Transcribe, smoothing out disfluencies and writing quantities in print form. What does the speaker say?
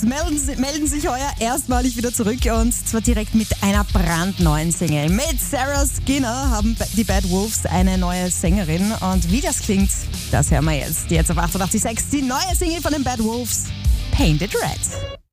melden sich heuer erstmalig wieder zurück und zwar direkt mit einer brandneuen Single. Mit Sarah Skinner haben die Bad Wolves eine neue Sängerin und wie das klingt, das hören wir jetzt. Jetzt auf 88.6 die neue Single von den Bad Wolves, Painted Red.